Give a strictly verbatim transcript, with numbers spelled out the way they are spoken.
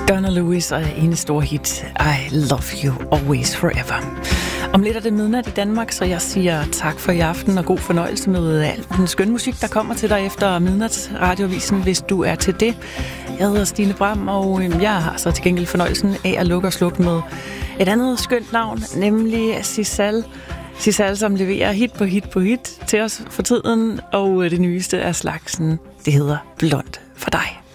Donna Lewis og en stor hit, I Love You Always Forever. Om lidt er det midnat i Danmark, så jeg siger tak for i aften og god fornøjelse med al den skønne musik, der kommer til dig efter midnatsradiovisen, hvis du er til det. Jeg hedder Stine Bram, og jeg har så til gengæld fornøjelsen af at lukke og slukke med et andet skønt navn, nemlig Sisal. Sisal, som leverer hit på hit på hit til os for tiden, og det nyeste af slagsen, det hedder Blond for dig.